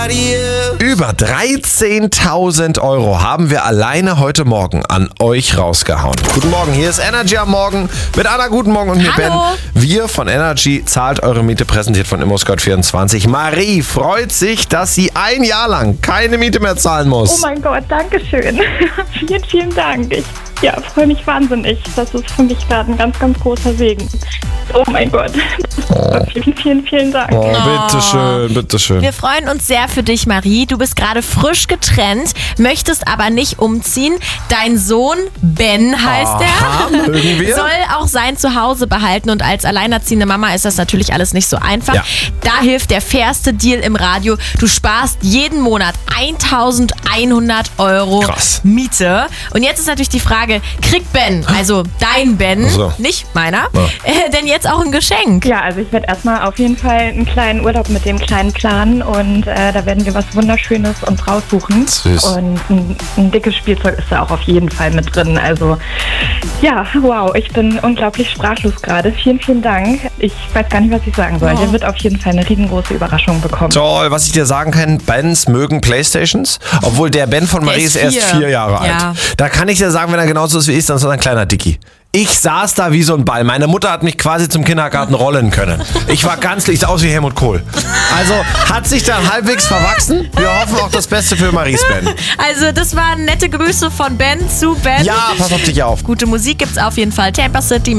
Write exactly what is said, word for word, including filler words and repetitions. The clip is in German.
Über dreizehntausend Euro haben wir alleine heute Morgen an euch rausgehauen. Guten Morgen, hier ist Energy am Morgen mit Anna. Guten Morgen und mir Ben. Hallo. Wir von Energy zahlt eure Miete, präsentiert von ImmoScout vierundzwanzig. Marie freut sich, dass sie ein Jahr lang keine Miete mehr zahlen muss. Oh mein Gott, danke schön. vielen, vielen Dank. Ich ja, freue mich wahnsinnig. Das ist für mich gerade ein ganz, ganz großer Segen. Oh mein Gott. Oh. Vielen, vielen, vielen Dank. Oh, bitteschön, bitteschön. Wir freuen uns sehr für dich, Marie. Du bist gerade frisch getrennt, möchtest aber nicht umziehen. Dein Sohn, Ben heißt Aha, er, mögen wir. soll auch sein Zuhause behalten. Und als alleinerziehende Mama ist das natürlich alles nicht so einfach. Ja. Da hilft der fairste Deal im Radio. Du sparst jeden Monat eintausendeinhundert Euro Krass. Miete. Und jetzt ist natürlich die Frage, kriegt Ben, also dein Ben, So. nicht meiner, Ja. äh, denn jetzt auch ein Geschenk? Ja, also ich werde erstmal auf jeden Fall einen kleinen Urlaub mit dem Kleinen planen und äh, da werden wir was Wunderschönes uns raussuchen. Süß. Und ein, ein dickes Spielzeug ist da auch auf jeden Fall mit drin. Also ja, wow, ich bin unglaublich sprachlos gerade. Vielen, vielen Dank. Ich weiß gar nicht, was ich sagen soll. Oh. Der wird auf jeden Fall eine riesengroße Überraschung bekommen. Toll, was ich dir sagen kann, Bens mögen Playstations, obwohl der Ben von Marie ist ist erst vier. vier Jahre Ja. alt. Da kann ich dir sagen, wenn er genauso ist wie ich, dann ist er ein kleiner Dickie. Ich saß da wie so ein Ball. Meine Mutter hat mich quasi zum Kindergarten rollen können. Ich war ganz licht aus wie Helmut Kohl. Also hat sich dann halbwegs verwachsen. Wir hoffen auch das Beste für Maries Ben. Also das waren nette Grüße von Ben zu Ben. Ja, pass auf dich auf. Gute Musik gibt's auf jeden Fall. Tampa City